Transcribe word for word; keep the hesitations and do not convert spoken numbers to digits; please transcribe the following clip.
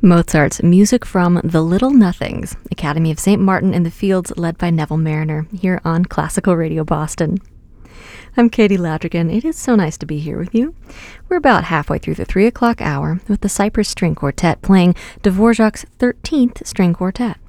Mozart's Music from The Little Nothings, Academy of Saint Martin in the Fields, led by Neville Mariner, here on Classical Radio Boston. I'm Katie Ladrigan. It is so nice to be here with you. We're about halfway through the three o'clock hour with the Cypress String Quartet playing Dvorak's thirteenth String Quartet.